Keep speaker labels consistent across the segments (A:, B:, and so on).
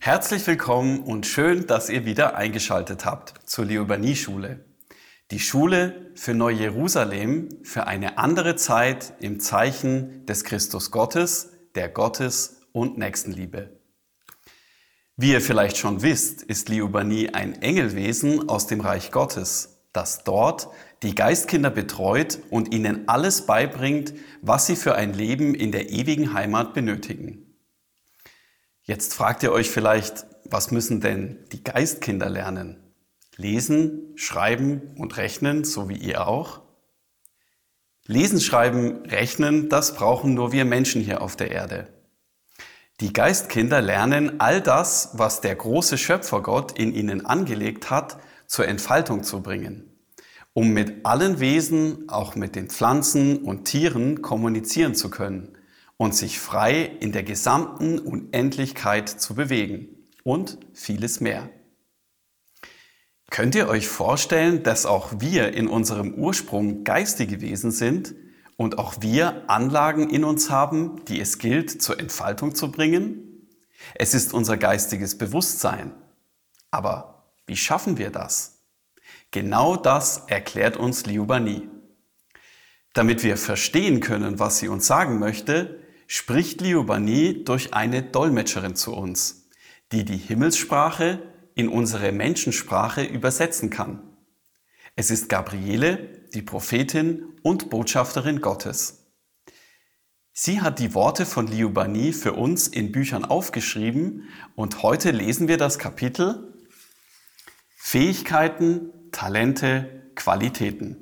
A: Herzlich willkommen und schön, dass ihr wieder eingeschaltet habt zur Liobanie-Schule. Die Schule für Neu-Jerusalem für eine andere Zeit im Zeichen des Christus Gottes, der Gottes- und Nächstenliebe. Wie ihr vielleicht schon wisst, ist Liobanie ein Engelwesen aus dem Reich Gottes, das dort die Geistkinder betreut und ihnen alles beibringt, was sie für ein Leben in der ewigen Heimat benötigen. Jetzt fragt ihr euch vielleicht, was müssen denn die Geistkinder lernen? Lesen, schreiben und rechnen, so wie ihr auch? Lesen, schreiben, rechnen, das brauchen nur wir Menschen hier auf der Erde. Die Geistkinder lernen all das, was der große Schöpfergott in ihnen angelegt hat, zur Entfaltung zu bringen, um mit allen Wesen, auch mit den Pflanzen und Tieren, kommunizieren zu können und sich frei in der gesamten Unendlichkeit zu bewegen und vieles mehr. Könnt ihr euch vorstellen, dass auch wir in unserem Ursprung geistige Wesen sind und auch wir Anlagen in uns haben, die es gilt zur Entfaltung zu bringen? Es ist unser geistiges Bewusstsein. Aber wie schaffen wir das? Genau das erklärt uns Liobanie. Damit wir verstehen können, was sie uns sagen möchte, spricht Liobanie durch eine Dolmetscherin zu uns, die die Himmelssprache in unsere Menschensprache übersetzen kann. Es ist Gabriele, die Prophetin und Botschafterin Gottes. Sie hat die Worte von Liobanie für uns in Büchern aufgeschrieben und heute lesen wir das Kapitel Fähigkeiten, Talente, Qualitäten.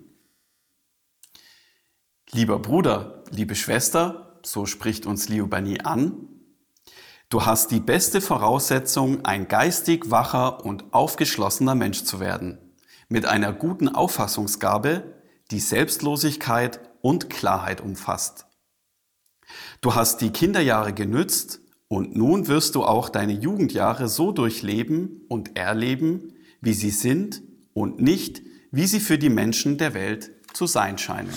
A: Lieber Bruder, liebe Schwester, so spricht uns Liobanie an, du hast die beste Voraussetzung, ein geistig wacher und aufgeschlossener Mensch zu werden, mit einer guten Auffassungsgabe, die Selbstlosigkeit und Klarheit umfasst. Du hast die Kinderjahre genützt und nun wirst du auch deine Jugendjahre so durchleben und erleben, wie sie sind und nicht, wie sie für die Menschen der Welt zu sein scheinen.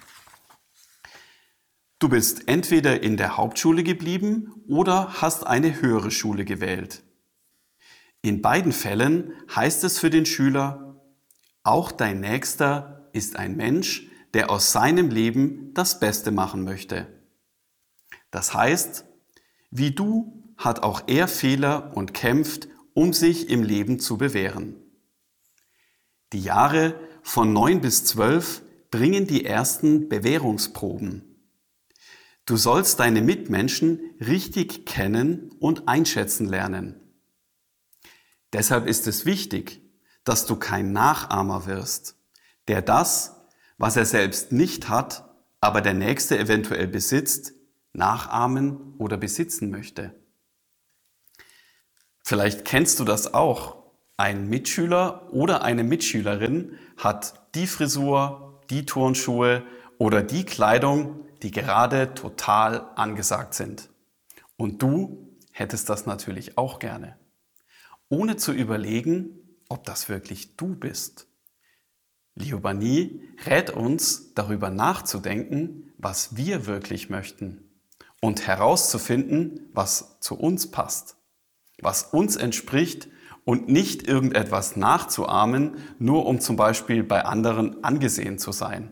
A: Du bist entweder in der Hauptschule geblieben oder hast eine höhere Schule gewählt. In beiden Fällen heißt es für den Schüler, auch dein Nächster ist ein Mensch, der aus seinem Leben das Beste machen möchte. Das heißt, wie du hat auch er Fehler und kämpft, um sich im Leben zu bewähren. Die Jahre von 9 bis 12 bringen die ersten Bewährungsproben. Du sollst deine Mitmenschen richtig kennen und einschätzen lernen. Deshalb ist es wichtig, dass du kein Nachahmer wirst, der das, was er selbst nicht hat, aber der Nächste eventuell besitzt, nachahmen oder besitzen möchte. Vielleicht kennst du das auch. Ein Mitschüler oder eine Mitschülerin hat die Frisur, die Turnschuhe oder die Kleidung, die gerade total angesagt sind. Und du hättest das natürlich auch gerne, ohne zu überlegen, ob das wirklich du bist. Liobanie rät uns, darüber nachzudenken, was wir wirklich möchten und herauszufinden, was zu uns passt, was uns entspricht und nicht irgendetwas nachzuahmen, nur um zum Beispiel bei anderen angesehen zu sein.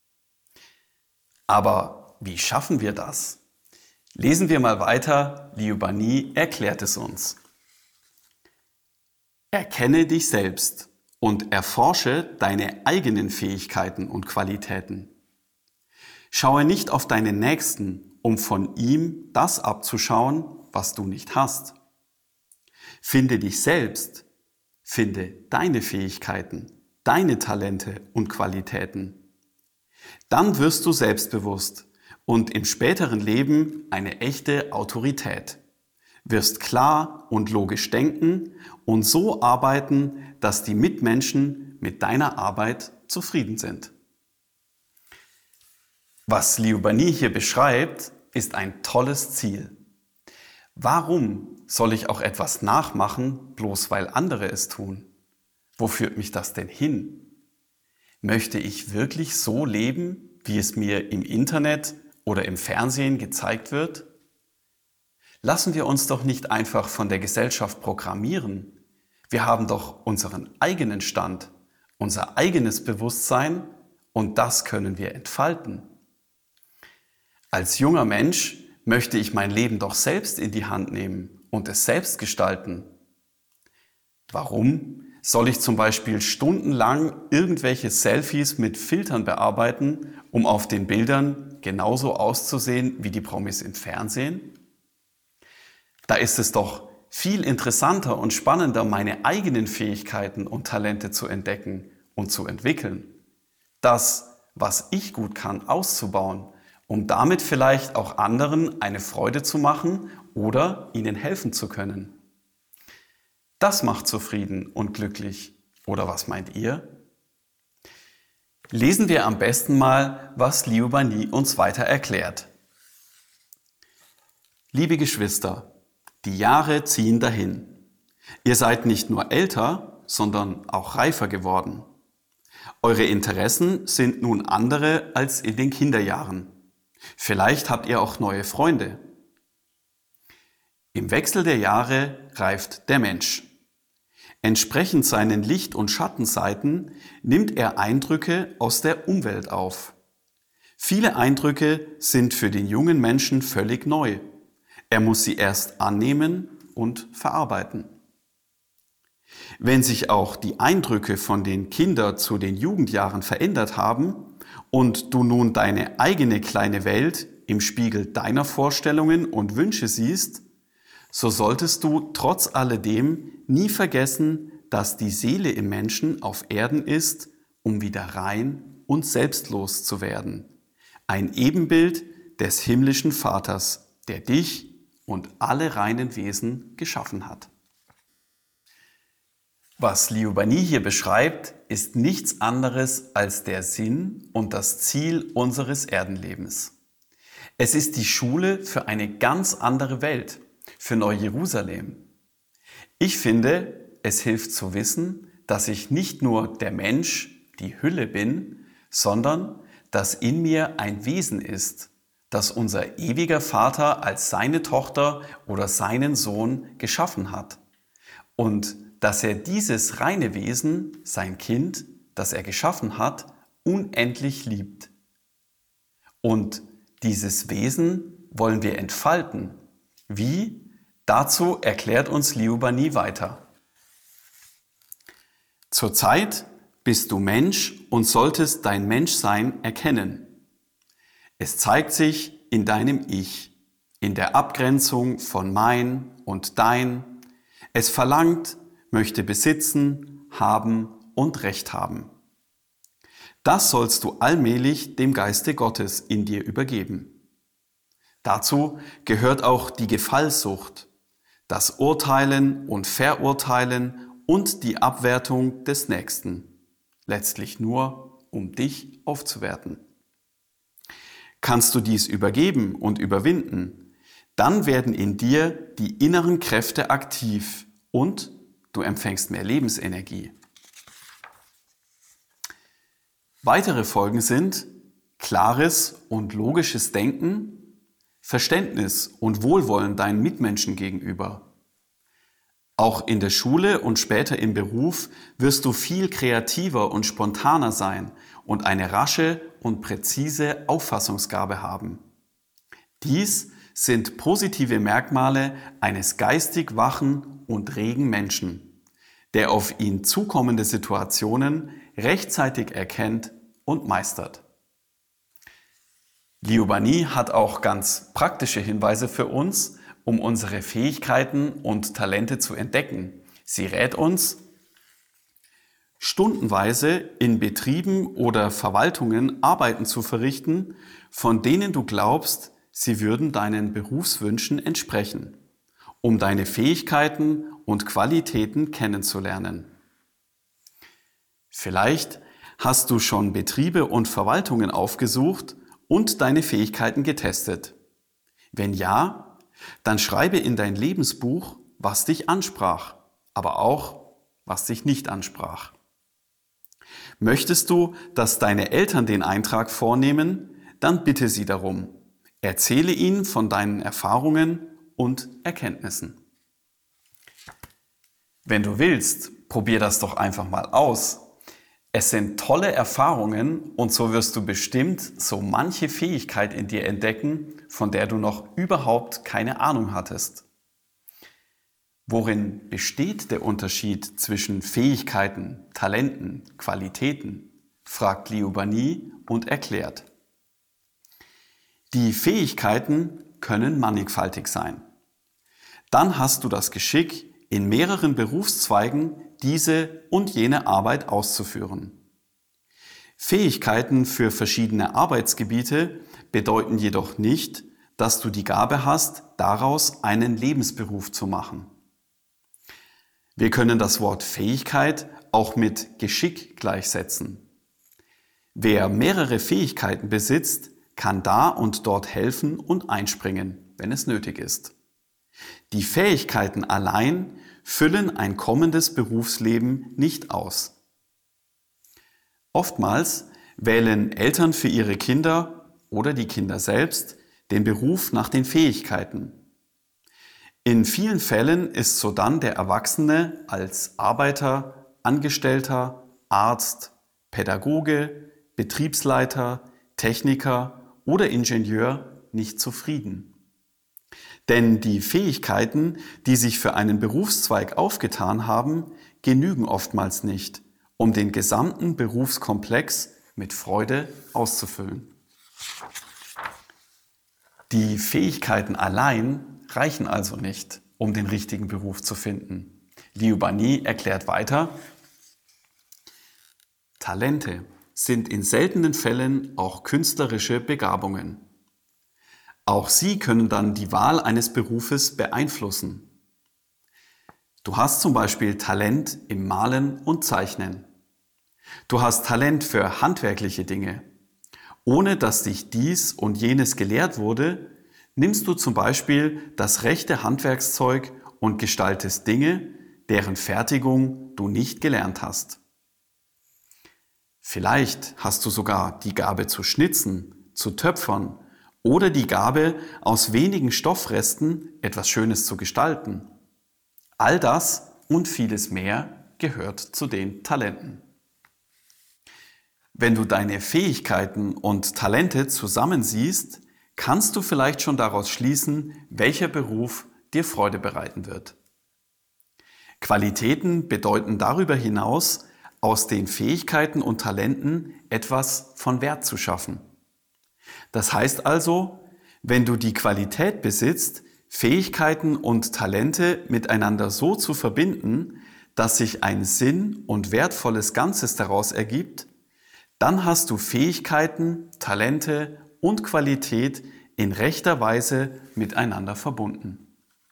A: Aber wie schaffen wir das? Lesen wir mal weiter, Liobanie erklärt es uns. Erkenne dich selbst und erforsche deine eigenen Fähigkeiten und Qualitäten. Schaue nicht auf deinen Nächsten, um von ihm das abzuschauen, was du nicht hast. Finde dich selbst, finde deine Fähigkeiten, deine Talente und Qualitäten. Dann wirst du selbstbewusst und im späteren Leben eine echte Autorität. Wirst klar und logisch denken und so arbeiten, dass die Mitmenschen mit deiner Arbeit zufrieden sind. Was Liobanie hier beschreibt, ist ein tolles Ziel. Warum soll ich auch etwas nachmachen, bloß weil andere es tun? Wo führt mich das denn hin? Möchte ich wirklich so leben, wie es mir im Internet oder im Fernsehen gezeigt wird? Lassen wir uns doch nicht einfach von der Gesellschaft programmieren. Wir haben doch unseren eigenen Stand, unser eigenes Bewusstsein und das können wir entfalten. Als junger Mensch möchte ich mein Leben doch selbst in die Hand nehmen und es selbst gestalten. Warum soll ich zum Beispiel stundenlang irgendwelche Selfies mit Filtern bearbeiten, um auf den Bildern genauso auszusehen wie die Promis im Fernsehen? Da ist es doch viel interessanter und spannender, meine eigenen Fähigkeiten und Talente zu entdecken und zu entwickeln. Das, was ich gut kann, auszubauen, um damit vielleicht auch anderen eine Freude zu machen oder ihnen helfen zu können. Das macht zufrieden und glücklich. Oder was meint ihr? Lesen wir am besten mal, was Liobani uns weiter erklärt. Liebe Geschwister, die Jahre ziehen dahin. Ihr seid nicht nur älter, sondern auch reifer geworden. Eure Interessen sind nun andere als in den Kinderjahren. Vielleicht habt ihr auch neue Freunde. Im Wechsel der Jahre reift der Mensch. Entsprechend seinen Licht- und Schattenseiten nimmt er Eindrücke aus der Umwelt auf. Viele Eindrücke sind für den jungen Menschen völlig neu. Er muss sie erst annehmen und verarbeiten. Wenn sich auch die Eindrücke von den Kinder- zu den Jugendjahren verändert haben und du nun deine eigene kleine Welt im Spiegel deiner Vorstellungen und Wünsche siehst, so solltest du trotz alledem nie vergessen, dass die Seele im Menschen auf Erden ist, um wieder rein und selbstlos zu werden. Ein Ebenbild des himmlischen Vaters, der dich und alle reinen Wesen geschaffen hat. Was Liobani hier beschreibt, ist nichts anderes als der Sinn und das Ziel unseres Erdenlebens. Es ist die Schule für eine ganz andere Welt, für Neu-Jerusalem. Ich finde, es hilft zu wissen, dass ich nicht nur der Mensch, die Hülle bin, sondern dass in mir ein Wesen ist, das unser ewiger Vater als seine Tochter oder seinen Sohn geschaffen hat. Und dass er dieses reine Wesen, sein Kind, das er geschaffen hat, unendlich liebt. Und dieses Wesen wollen wir entfalten. Wie? Dazu erklärt uns Liobani weiter. Zurzeit bist du Mensch und solltest dein Menschsein erkennen. Es zeigt sich in deinem Ich, in der Abgrenzung von mein und dein. Es verlangt, möchte besitzen, haben und Recht haben. Das sollst du allmählich dem Geiste Gottes in dir übergeben. Dazu gehört auch die Gefallsucht, das Urteilen und Verurteilen und die Abwertung des Nächsten, letztlich nur, um dich aufzuwerten. Kannst du dies übergeben und überwinden, dann werden in dir die inneren Kräfte aktiv und du empfängst mehr Lebensenergie. Weitere Folgen sind klares und logisches Denken, Verständnis und Wohlwollen deinen Mitmenschen gegenüber. Auch in der Schule und später im Beruf wirst du viel kreativer und spontaner sein und eine rasche und präzise Auffassungsgabe haben. Dies sind positive Merkmale eines geistig wachen und regen Menschen, der auf ihn zukommende Situationen rechtzeitig erkennt und meistert. Liobani hat auch ganz praktische Hinweise für uns, um unsere Fähigkeiten und Talente zu entdecken. Sie rät uns, stundenweise in Betrieben oder Verwaltungen Arbeiten zu verrichten, von denen du glaubst, sie würden deinen Berufswünschen entsprechen, um deine Fähigkeiten und Qualitäten kennenzulernen. Vielleicht hast du schon Betriebe und Verwaltungen aufgesucht und deine Fähigkeiten getestet. Wenn ja, dann schreibe in dein Lebensbuch, was dich ansprach, aber auch, was dich nicht ansprach. Möchtest du, dass deine Eltern den Eintrag vornehmen, dann bitte sie darum. Erzähle ihnen von deinen Erfahrungen und Erkenntnissen. Wenn du willst, probier das doch einfach mal aus. Es sind tolle Erfahrungen und so wirst du bestimmt so manche Fähigkeit in dir entdecken, von der du noch überhaupt keine Ahnung hattest. Worin besteht der Unterschied zwischen Fähigkeiten, Talenten, Qualitäten? Fragt Liuba und erklärt. Die Fähigkeiten können mannigfaltig sein. Dann hast du das Geschick, in mehreren Berufszweigen diese und jene Arbeit auszuführen. Fähigkeiten für verschiedene Arbeitsgebiete bedeuten jedoch nicht, dass du die Gabe hast, daraus einen Lebensberuf zu machen. Wir können das Wort Fähigkeit auch mit Geschick gleichsetzen. Wer mehrere Fähigkeiten besitzt, kann da und dort helfen und einspringen, wenn es nötig ist. Die Fähigkeiten allein füllen ein kommendes Berufsleben nicht aus. Oftmals wählen Eltern für ihre Kinder oder die Kinder selbst den Beruf nach den Fähigkeiten. In vielen Fällen ist sodann der Erwachsene als Arbeiter, Angestellter, Arzt, Pädagoge, Betriebsleiter, Techniker oder Ingenieur nicht zufrieden. Denn die Fähigkeiten, die sich für einen Berufszweig aufgetan haben, genügen oftmals nicht, um den gesamten Berufskomplex mit Freude auszufüllen. Die Fähigkeiten allein reichen also nicht, um den richtigen Beruf zu finden. Liuba erklärt weiter: Talente sind in seltenen Fällen auch künstlerische Begabungen. Auch sie können dann die Wahl eines Berufes beeinflussen. Du hast zum Beispiel Talent im Malen und Zeichnen. Du hast Talent für handwerkliche Dinge. Ohne dass dich dies und jenes gelehrt wurde, nimmst du zum Beispiel das rechte Handwerkszeug und gestaltest Dinge, deren Fertigung du nicht gelernt hast. Vielleicht hast du sogar die Gabe zu schnitzen, zu töpfern oder die Gabe, aus wenigen Stoffresten etwas Schönes zu gestalten. All das und vieles mehr gehört zu den Talenten. Wenn du deine Fähigkeiten und Talente zusammensiehst, kannst du vielleicht schon daraus schließen, welcher Beruf dir Freude bereiten wird. Qualitäten bedeuten darüber hinaus, aus den Fähigkeiten und Talenten etwas von Wert zu schaffen. Das heißt also, wenn du die Qualität besitzt, Fähigkeiten und Talente miteinander so zu verbinden, dass sich ein sinn- und wertvolles Ganzes daraus ergibt, dann hast du Fähigkeiten, Talente und Qualität in rechter Weise miteinander verbunden.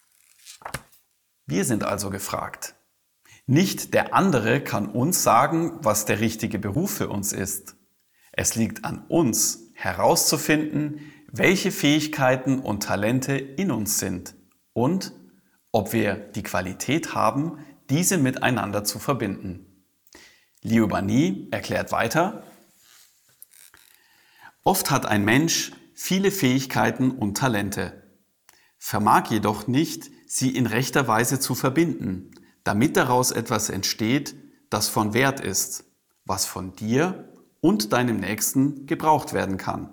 A: Wir sind also gefragt. Nicht der andere kann uns sagen, was der richtige Beruf für uns ist. Es liegt an uns, herauszufinden, welche Fähigkeiten und Talente in uns sind und ob wir die Qualität haben, diese miteinander zu verbinden. Liuba erklärt weiter: Oft hat ein Mensch viele Fähigkeiten und Talente, vermag jedoch nicht, sie in rechter Weise zu verbinden, damit daraus etwas entsteht, das von Wert ist, was von dir und deinem Nächsten gebraucht werden kann.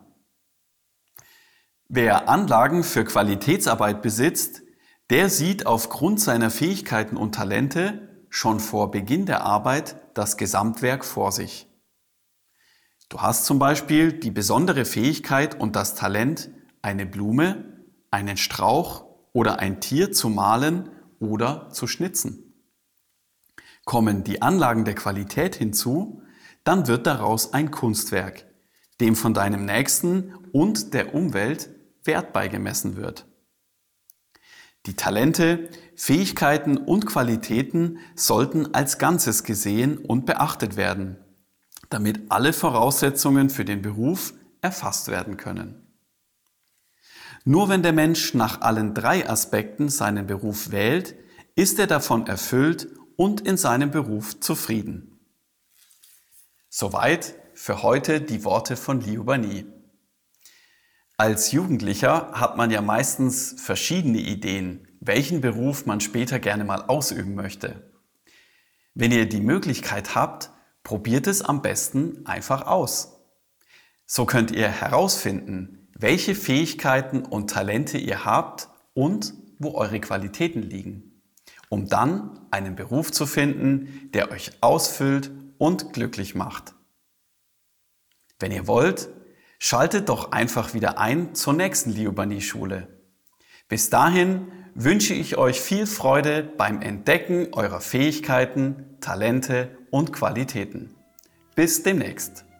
A: Wer Anlagen für Qualitätsarbeit besitzt, der sieht aufgrund seiner Fähigkeiten und Talente schon vor Beginn der Arbeit das Gesamtwerk vor sich. Du hast zum Beispiel die besondere Fähigkeit und das Talent, eine Blume, einen Strauch oder ein Tier zu malen oder zu schnitzen. Kommen die Anlagen der Qualität hinzu, dann wird daraus ein Kunstwerk, dem von deinem Nächsten und der Umwelt Wert beigemessen wird. Die Talente, Fähigkeiten und Qualitäten sollten als Ganzes gesehen und beachtet werden, damit alle Voraussetzungen für den Beruf erfasst werden können. Nur wenn der Mensch nach allen drei Aspekten seinen Beruf wählt, ist er davon erfüllt und in seinem Beruf zufrieden. Soweit für heute die Worte von Liuba. Als Jugendlicher hat man ja meistens verschiedene Ideen, welchen Beruf man später gerne mal ausüben möchte. Wenn ihr die Möglichkeit habt, probiert es am besten einfach aus. So könnt ihr herausfinden, welche Fähigkeiten und Talente ihr habt und wo eure Qualitäten liegen, um dann einen Beruf zu finden, der euch ausfüllt und glücklich macht. Wenn ihr wollt, schaltet doch einfach wieder ein zur nächsten Liubanee-Schule. Bis dahin wünsche ich euch viel Freude beim Entdecken eurer Fähigkeiten, Talente und Qualitäten. Bis demnächst.